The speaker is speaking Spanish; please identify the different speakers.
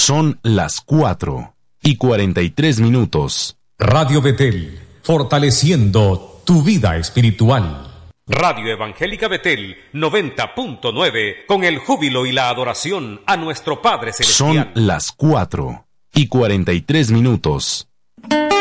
Speaker 1: Son las 4:43.
Speaker 2: Radio Betel, fortaleciendo tu vida espiritual.
Speaker 3: Radio Evangélica Betel 90.9, con el júbilo y la adoración a nuestro Padre Celestial.
Speaker 1: Son las 4:43.